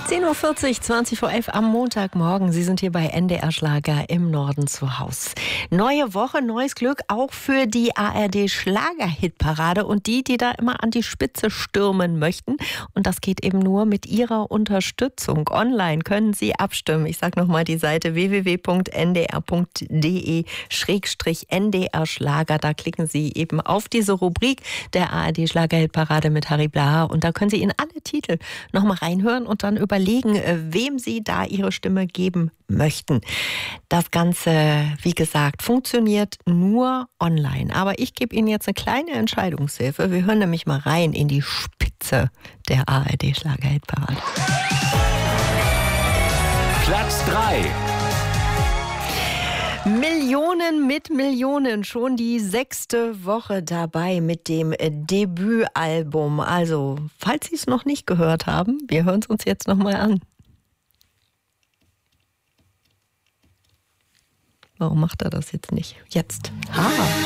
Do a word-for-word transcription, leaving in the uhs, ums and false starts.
zehn Uhr vierzig, zwanzig vor elf am Montagmorgen. Sie sind hier bei N D R Schlager im Norden zu Haus. Neue Woche, neues Glück auch für die A R D Schlager-Hitparade und die, die da immer an die Spitze stürmen möchten. Und das geht eben nur mit Ihrer Unterstützung. Online können Sie abstimmen. Ich sage nochmal die Seite w w w punkt n d r punkt d e schrägstrich n d r Schlager. Da klicken Sie eben auf diese Rubrik der A R D Schlager-Hitparade mit Harry Blaha und da können Sie in alle Titel nochmal reinhören und dann überlegen, wem Sie da Ihre Stimme geben möchten. Das Ganze, wie gesagt, funktioniert nur online. Aber ich gebe Ihnen jetzt eine kleine Entscheidungshilfe. Wir hören nämlich mal rein in die Spitze der A R D Schlager-Hitparade. Platz drei. Millionen mit Millionen, schon die sechste Woche dabei mit dem Debütalbum. Also, falls Sie es noch nicht gehört haben, wir hören es uns jetzt nochmal an. Warum macht er das jetzt nicht? Jetzt. Ah.